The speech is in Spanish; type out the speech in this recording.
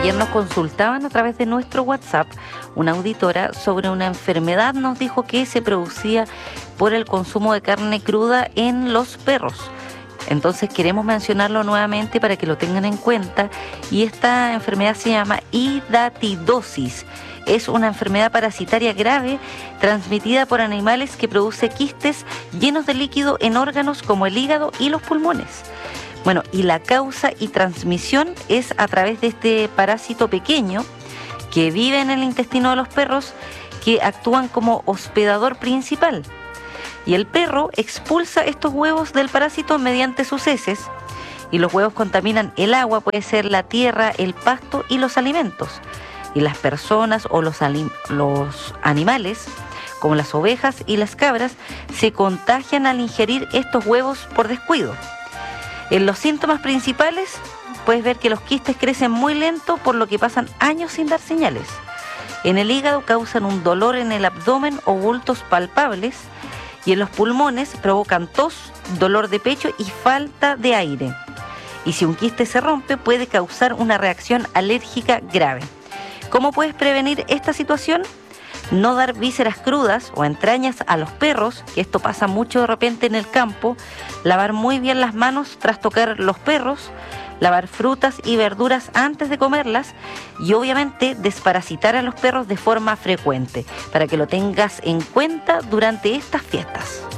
ayer nos consultaban a través de nuestro WhatsApp, una auditora sobre una enfermedad nos dijo que se producía por el consumo de carne cruda en los perros. Entonces queremos mencionarlo nuevamente para que lo tengan en cuenta, y esta enfermedad se llama hidatidosis. Es una enfermedad parasitaria grave transmitida por animales que produce quistes llenos de líquido en órganos como el hígado y los pulmones. Bueno, y la causa y transmisión es a través de este parásito pequeño que vive en el intestino de los perros, que actúan como hospedador principal. Y el perro expulsa estos huevos del parásito mediante sus heces, y los huevos contaminan el agua, puede ser la tierra, el pasto y los alimentos. Y las personas o los animales, como las ovejas y las cabras, se contagian al ingerir estos huevos por descuido. En los síntomas principales puedes ver que los quistes crecen muy lento, por lo que pasan años sin dar señales. En el hígado causan un dolor en el abdomen o bultos palpables, y en los pulmones provocan tos, dolor de pecho y falta de aire. Y si un quiste se rompe, puede causar una reacción alérgica grave. ¿Cómo puedes prevenir esta situación? No dar vísceras crudas o entrañas a los perros, que esto pasa mucho de repente en el campo. Lavar muy bien las manos tras tocar los perros. Lavar frutas y verduras antes de comerlas, y obviamente desparasitar a los perros de forma frecuente, para que lo tengas en cuenta durante estas fiestas.